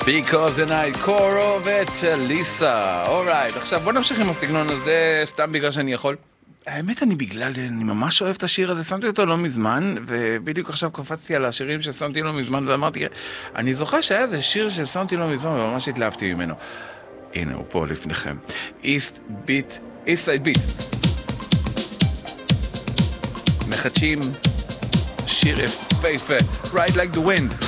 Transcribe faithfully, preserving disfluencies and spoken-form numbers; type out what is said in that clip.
Because the night קורו וטליסה. אורייט, עכשיו בוא נמשיך עם הסגנון הזה, סתם בגלל שאני יכול. האמת אני בגלל, אני ממש אוהב את השיר הזה, שמתי אותו לא מזמן, ובדיוק עכשיו קפצתי על השירים ששמתי לא מזמן, ואמרתי, אני זוכר שהיה איזה שיר ששמתי לא מזמן, וממש התלהבתי ממנו. הנה, הוא פה לפניכם. East Beat, East Side Beat. מחדשים שיר יפה יפה, Ride Like the Wind.